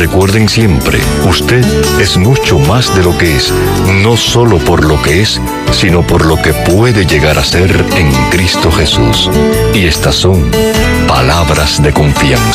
Recuerden siempre, usted es mucho más de lo que es, no solo por lo que es, sino por lo que puede llegar a ser en Cristo Jesús. Y estas son palabras de confianza.